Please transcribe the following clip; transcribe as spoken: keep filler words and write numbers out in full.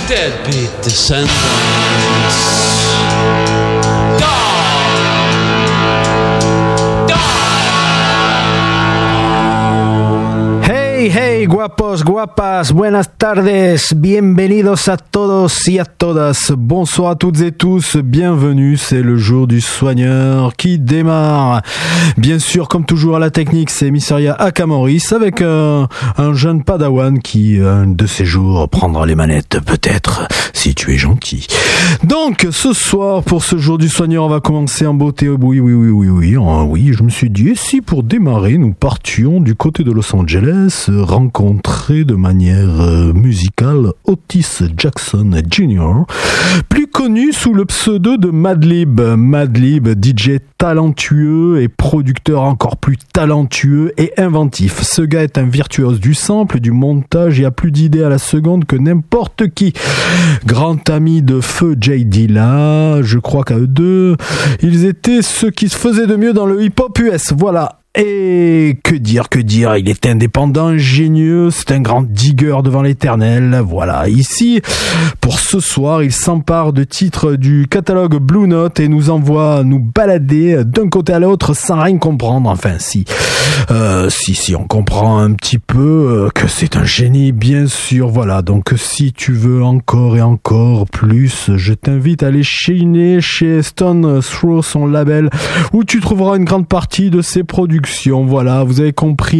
deadbeat descendants. Hey, hey, guapos, guapas, buenas tardes, bienvenidos a todos y a todas, bonsoir à toutes et tous, bienvenue, c'est le jour du soigneur qui démarre. Bien sûr, comme toujours à la technique, c'est Missaria Akamoris avec euh, un jeune padawan qui, un de ces jours, prendra les manettes, peut-être, si tu es gentil. Donc, ce soir, pour ce jour du soigneur, on va commencer en beauté. Oui, oui, oui, oui, oui, oui, oui, je me suis dit, et si pour démarrer, nous partions du côté de Los Angeles, rencontrer de manière euh, musicale Otis Jackson Junior, plus connu sous le pseudo de Madlib. Madlib, D J talentueux et producteur encore plus talentueux et inventif. Ce gars est un virtuose du sample, du montage et a plus d'idées à la seconde que n'importe qui. Grand ami de feu J Dilla, je crois qu'à eux deux, ils étaient ceux qui se faisaient de mieux dans le hip-hop U S. Voilà. Et que dire, que dire, il est indépendant, ingénieux, c'est un grand digger devant l'éternel, voilà. Ici, pour ce soir, il s'empare de titres du catalogue Blue Note et nous envoie nous balader d'un côté à l'autre sans rien comprendre, enfin si, euh, si, si, on comprend un petit peu que c'est un génie, bien sûr, voilà. Donc si tu veux encore et encore plus, je t'invite à aller chiner chez Stone Throw, son label, où tu trouveras une grande partie de ses productions. Voilà, vous avez compris